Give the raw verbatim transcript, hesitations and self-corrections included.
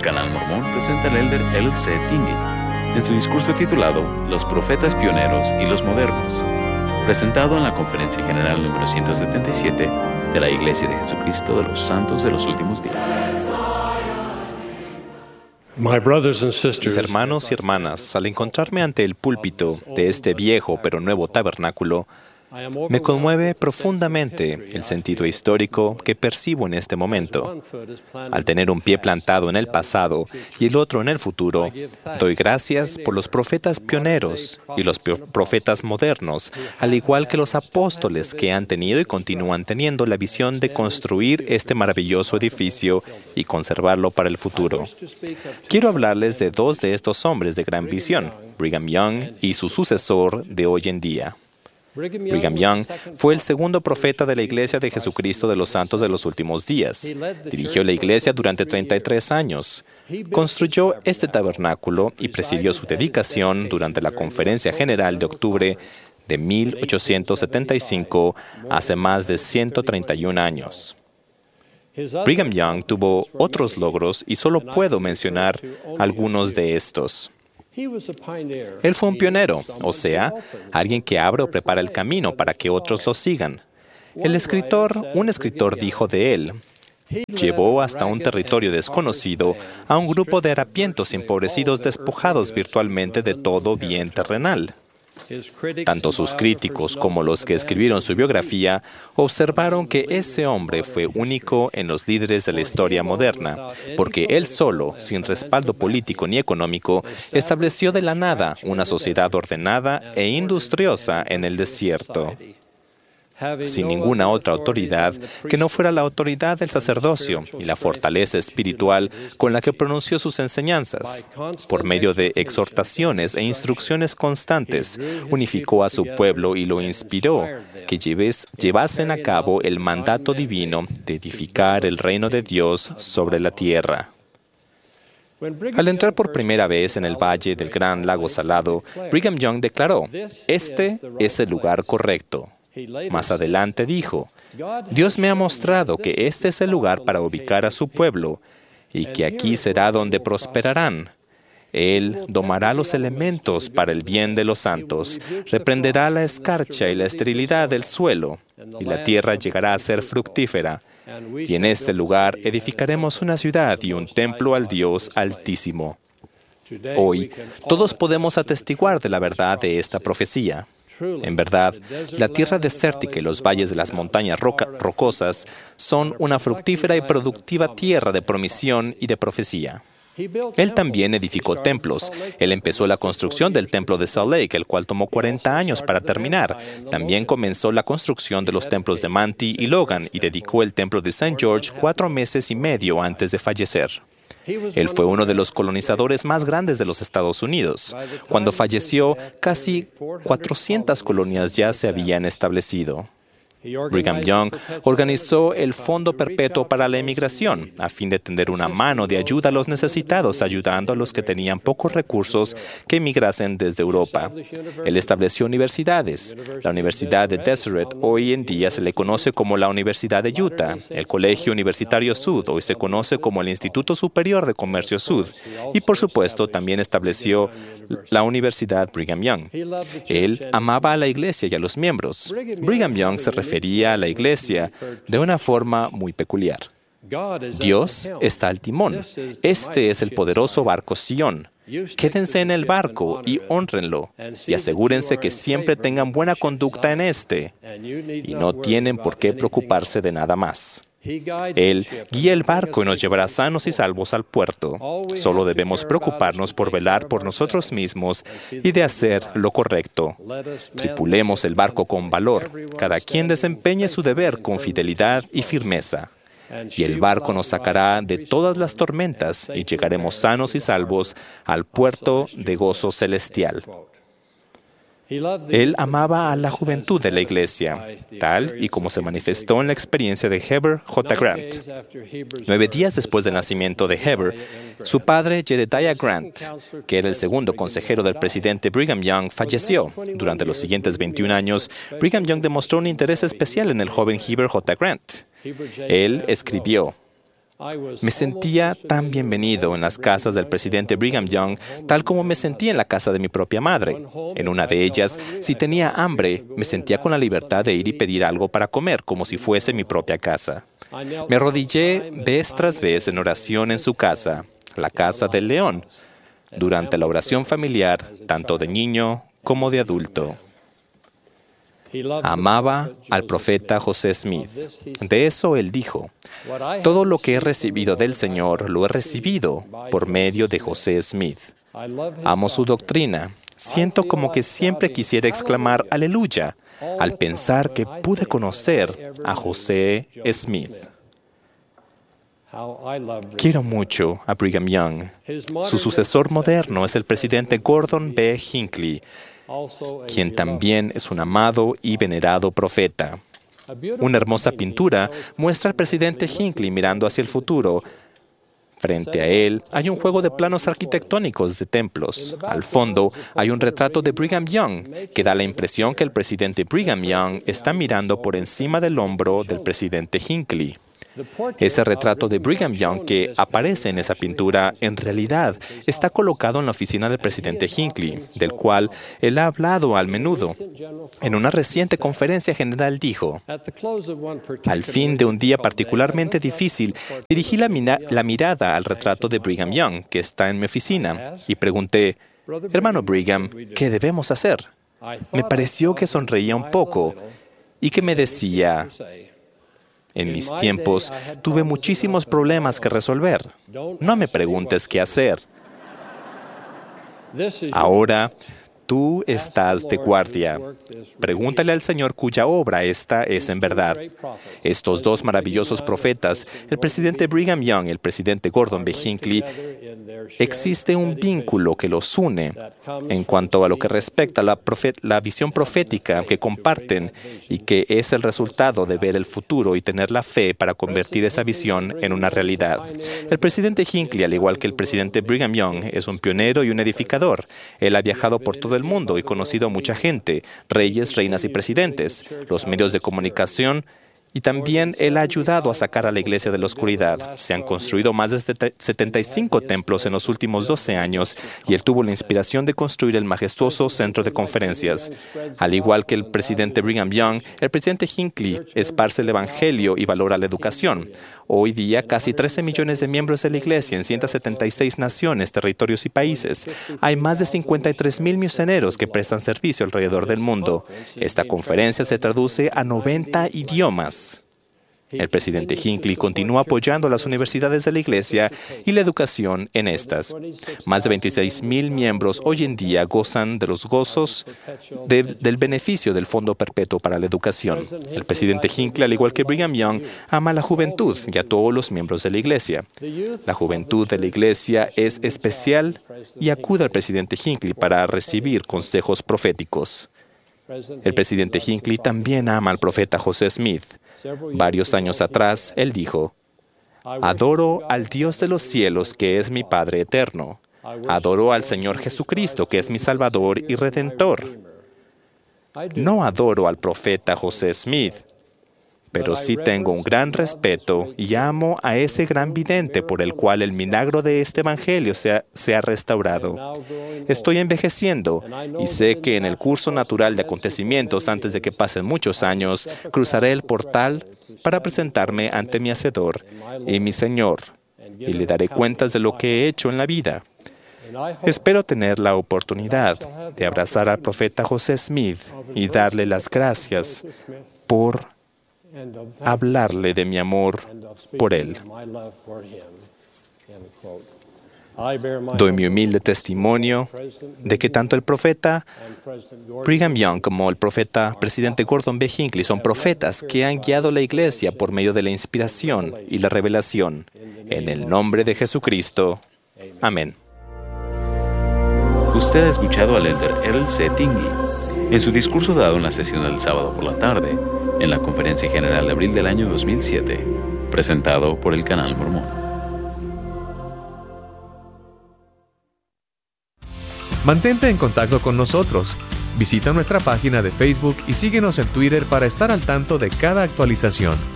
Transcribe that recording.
El canal Mormón presenta al elder L C Tingey en su discurso titulado Los profetas pioneros y los modernos, presentado en la Conferencia General número ciento setenta y siete de la Iglesia de Jesucristo de los Santos de los Últimos Días. Mis hermanos y hermanas, al encontrarme ante el púlpito de este viejo pero nuevo tabernáculo, me conmueve profundamente el sentido histórico que percibo en este momento. Al tener un pie plantado en el pasado y el otro en el futuro, doy gracias por los profetas pioneros y los profetas modernos, al igual que los apóstoles que han tenido y continúan teniendo la visión de construir este maravilloso edificio y conservarlo para el futuro. Quiero hablarles de dos de estos hombres de gran visión, Brigham Young y su sucesor de hoy en día. Brigham Young fue el segundo profeta de la Iglesia de Jesucristo de los Santos de los Últimos Días. Dirigió la iglesia durante treinta y tres años. Construyó este tabernáculo y presidió su dedicación durante la Conferencia General de octubre de mil ochocientos setenta y cinco, hace más de ciento treinta y un años. Brigham Young tuvo otros logros y solo puedo mencionar algunos de estos. Él fue un pionero, o sea, alguien que abre o prepara el camino para que otros lo sigan. El escritor, un escritor dijo de él, llevó hasta un territorio desconocido a un grupo de harapientos empobrecidos despojados virtualmente de todo bien terrenal. Tanto sus críticos como los que escribieron su biografía observaron que ese hombre fue único en los líderes de la historia moderna, porque él solo, sin respaldo político ni económico, estableció de la nada una sociedad ordenada e industriosa en el desierto, sin ninguna otra autoridad que no fuera la autoridad del sacerdocio y la fortaleza espiritual con la que pronunció sus enseñanzas. Por medio de exhortaciones e instrucciones constantes, unificó a su pueblo y lo inspiró que lleves, llevasen a cabo el mandato divino de edificar el reino de Dios sobre la tierra. Al entrar por primera vez en el valle del Gran Lago Salado, Brigham Young declaró, «Este es el lugar correcto». Más adelante dijo, Dios me ha mostrado que este es el lugar para ubicar a su pueblo y que aquí será donde prosperarán. Él domará los elementos para el bien de los santos, reprenderá la escarcha y la esterilidad del suelo, y la tierra llegará a ser fructífera. Y en este lugar edificaremos una ciudad y un templo al Dios Altísimo. Hoy, todos podemos atestiguar de la verdad de esta profecía. En verdad, la tierra desértica y los valles de las montañas roca, rocosas son una fructífera y productiva tierra de promisión y de profecía. Él también edificó templos. Él empezó la construcción del templo de Salt Lake, el cual tomó cuarenta años para terminar. También comenzó la construcción de los templos de Manti y Logan y dedicó el templo de Saint George cuatro meses y medio antes de fallecer. Él fue uno de los colonizadores más grandes de los Estados Unidos. Cuando falleció, casi cuatrocientas colonias ya se habían establecido. Brigham Young organizó el Fondo Perpetuo para la Emigración a fin de tender una mano de ayuda a los necesitados, ayudando a los que tenían pocos recursos que emigrasen desde Europa. Él estableció universidades. La Universidad de Deseret hoy en día se le conoce como la Universidad de Utah. El Colegio Universitario Sud hoy se conoce como el Instituto Superior de Comercio Sud. Y por supuesto también estableció la Universidad Brigham Young. Él amaba a la iglesia y a los miembros. Brigham Young se refería a la iglesia de una forma muy peculiar. Dios está al timón. Este es el poderoso barco Sion. Quédense en el barco y hónrenlo, y asegúrense que siempre tengan buena conducta en este, y no tienen por qué preocuparse de nada más. Él guía el barco y nos llevará sanos y salvos al puerto. Solo debemos preocuparnos por velar por nosotros mismos y de hacer lo correcto. Tripulemos el barco con valor. Cada quien desempeñe su deber con fidelidad y firmeza. Y el barco nos sacará de todas las tormentas y llegaremos sanos y salvos al puerto de gozo celestial. Él amaba a la juventud de la iglesia, tal y como se manifestó en la experiencia de Heber J. Grant. Nueve días después del nacimiento de Heber, su padre Jedediah Grant, que era el segundo consejero del presidente Brigham Young, falleció. Durante los siguientes veintiún años, Brigham Young demostró un interés especial en el joven Heber J. Grant. Él escribió, Me sentía tan bienvenido en las casas del presidente Brigham Young, tal como me sentía en la casa de mi propia madre. En una de ellas, si tenía hambre, me sentía con la libertad de ir y pedir algo para comer, como si fuese mi propia casa. Me arrodillé vez tras vez en oración en su casa, la casa del león, durante la oración familiar, tanto de niño como de adulto. Amaba al profeta José Smith. De eso él dijo: todo lo que he recibido del Señor lo he recibido por medio de José Smith. Amo su doctrina. Siento como que siempre quisiera exclamar aleluya al pensar que pude conocer a José Smith. Quiero mucho a Brigham Young. Su sucesor moderno es el presidente Gordon B. Hinckley, quien también es un amado y venerado profeta. Una hermosa pintura muestra al presidente Hinckley mirando hacia el futuro. Frente a él hay un juego de planos arquitectónicos de templos. Al fondo hay un retrato de Brigham Young que da la impresión que el presidente Brigham Young está mirando por encima del hombro del presidente Hinckley. Ese retrato de Brigham Young que aparece en esa pintura, en realidad, está colocado en la oficina del presidente Hinckley, del cual él ha hablado al menudo. En una reciente conferencia general dijo: al fin de un día particularmente difícil, dirigí la, mina- la mirada al retrato de Brigham Young, que está en mi oficina, y pregunté: hermano Brigham, ¿qué debemos hacer? Me pareció que sonreía un poco y que me decía: en mis tiempos tuve muchísimos problemas que resolver. No me preguntes qué hacer. Ahora tú estás de guardia. Pregúntale al Señor cuya obra esta es en verdad. Estos dos maravillosos profetas, el presidente Brigham Young y el presidente Gordon B. Hinckley, existe un vínculo que los une en cuanto a lo que respecta a la, profet- la visión profética que comparten y que es el resultado de ver el futuro y tener la fe para convertir esa visión en una realidad. El presidente Hinckley, al igual que el presidente Brigham Young, es un pionero y un edificador. Él ha viajado por todo el mundo y conocido a mucha gente, reyes, reinas y presidentes, los medios de comunicación, y también él ha ayudado a sacar a la iglesia de la oscuridad. Se han construido más de setenta y cinco templos en los últimos doce años y él tuvo la inspiración de construir el majestuoso centro de conferencias. Al igual que el presidente Brigham Young, el presidente Hinckley esparce el evangelio y valora la educación. Hoy día, casi trece millones de miembros de la iglesia en ciento setenta y seis naciones, territorios y países. Hay más de cincuenta y tres mil misioneros que prestan servicio alrededor del mundo. Esta conferencia se traduce a noventa idiomas. El presidente Hinckley continúa apoyando las universidades de la iglesia y la educación en estas. Más de veintiséis mil miembros hoy en día gozan de los gozos de, del beneficio del Fondo Perpetuo para la Educación. El presidente Hinckley, al igual que Brigham Young, ama a la juventud y a todos los miembros de la iglesia. La juventud de la iglesia es especial y acude al presidente Hinckley para recibir consejos proféticos. El presidente Hinckley también ama al profeta José Smith. Varios años atrás, él dijo: adoro al Dios de los cielos, que es mi Padre eterno. Adoro al Señor Jesucristo, que es mi Salvador y Redentor. No adoro al profeta José Smith, pero sí tengo un gran respeto y amo a ese gran vidente por el cual el milagro de este evangelio se ha, se ha restaurado. Estoy envejeciendo y sé que en el curso natural de acontecimientos, antes de que pasen muchos años, cruzaré el portal para presentarme ante mi Hacedor y mi Señor, y le daré cuentas de lo que he hecho en la vida. Espero tener la oportunidad de abrazar al profeta José Smith y darle las gracias por hablarle de mi amor por él. Doy mi humilde testimonio de que tanto el profeta Brigham Young como el profeta presidente Gordon B. Hinckley son profetas que han guiado la iglesia por medio de la inspiración y la revelación. En el nombre de Jesucristo. Amén. Usted ha escuchado al elder Earl C. Tingey en su discurso dado en la sesión del sábado por la tarde en la Conferencia General de abril del año dos mil siete, presentado por el Canal Mormón. Mantente en contacto con nosotros. Visita nuestra página de Facebook y síguenos en Twitter para estar al tanto de cada actualización.